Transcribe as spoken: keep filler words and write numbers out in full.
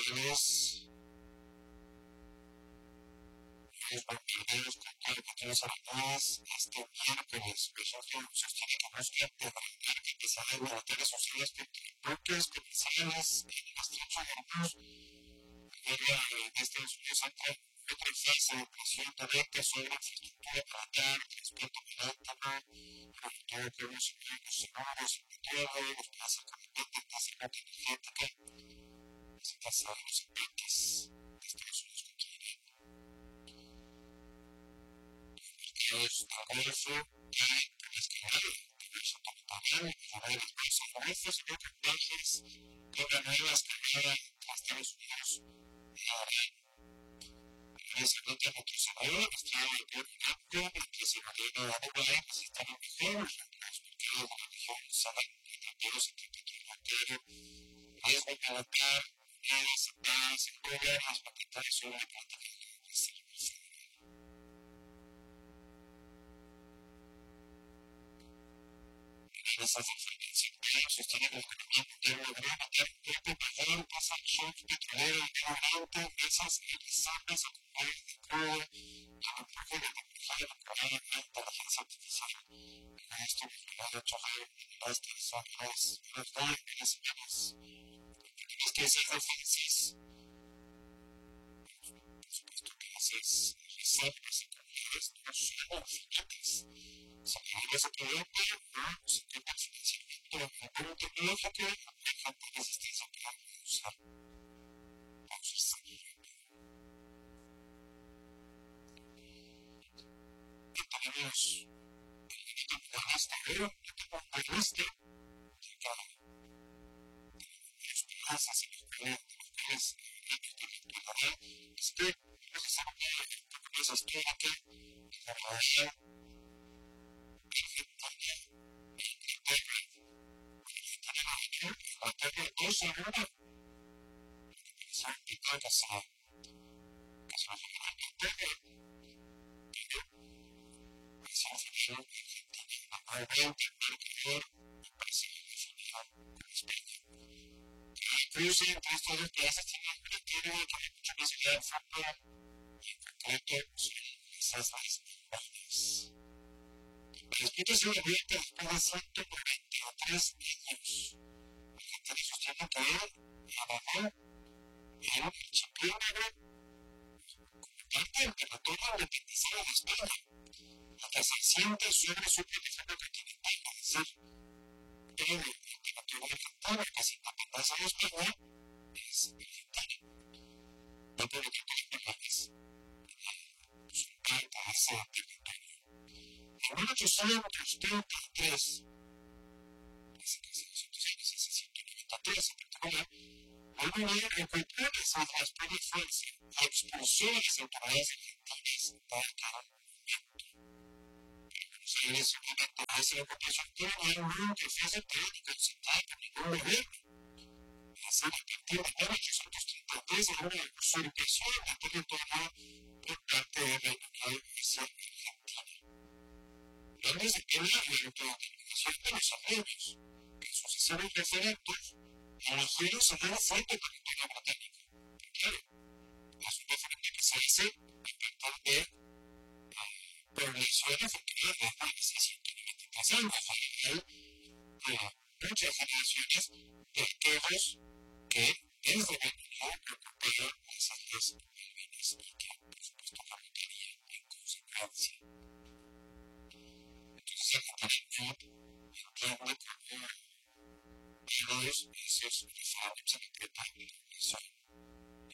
tienes los bombardeos con todo lo que tienes armadas este miércoles. Por ejemplo, sostiene que busca prevenir que pesadas militares sociales contra bloques comerciales en el estrecho de Hormuz. El gobierno de Estados Unidos entra en otra fase de presión directa sobre infraestructura militar, transporte marítimo, sobre todo pueblos civiles seguros y petróleo, los países comitentes de seguridad energética, las tasas de los impactos de Estados Unidos contra Irán. Los Golfo que es que hay diverso territorial y hay diversos golfos y otros viajes con la nueva escalada entre Estados Unidos y Irán. Esa nota nutricional estuvo de por acto mientras el gobierno de Uruguay necesitaba mejor los mercados de la región saben entendidos entre petróleo entero, riesgo militar, unidades separadas en gobiernos propietarios sobre la política de la reserva federal. Esas informaciones sostienen que el economía mundial logró meter un poco mejor tras el shock petrolero en Medio Oriente, esas realizables a commodities de crudo y el empuje de la tecnología mejorada en la inteligencia artificial. En esto, los primeros chofer en las personas, los dos en las semanas. Tenemos que hacer referencias, por supuesto que esas reservas y comunidades no son infinitas. Si queremos ese producto, no se ocupa el financiamiento apoyo tecnológico y la alta resistencia para usar. Vamos a estar y tenemos el límite pluralista, pero el tipo pluralista que cada de los plazas y los cuales de los cuales el intelectual es que precisamente el progreso histórico y la realidad Argentina e Inglaterra. Argentina y Inglaterra dos en uno. Son tipo que se que se refiere a Inglaterra, pero se refiere a Argentina anualmente el marcador me parece definido con España. Incluso entre estos dos países tiene un criterio que hay mucha posibilidad de fútbol y en concreto son las Islas Malvinas. La disputa se abierta después de ciento noventa y tres años. Argentina sostiene que él abandonó el archipiélago como parte del territorio independizado de España, y que se asienta sobre su plataforma continental, es decir, todo el territorio argentino que se independiza de España es argentino. No por lo tanto los españoles son parte de ese territorio. En mil ochocientos treinta y tres, hace casi doscientos años, hace ciento noventa y tres en particular, Bolivia encontró las islas por fuerza y expulsó a las autoridades argentinas de aquel momento. Buenos Aires, obviamente, a esa ocupación colonial nunca fue aceptada ni consentada por ningún gobierno. Es a partir de mil ochocientos treinta y tres hubo una usurpación de territorio por parte del Reino Unido hacia Argentina. Donde se queda la autodeterminación de los arreglos, que sucesivos referendos elegidos en un fuerte territorio británico. Claro, es un referendo que se hace a partir de población efectiva desde hace ciento noventa y tres años, hay muchas generaciones de aquellos que desde la Unión ocuparon las islas Malvinas y que, por supuesto, fabricarían en consecuencia. Entonces, Argentina entiende como todos esos referéndums en el tratado de la Unión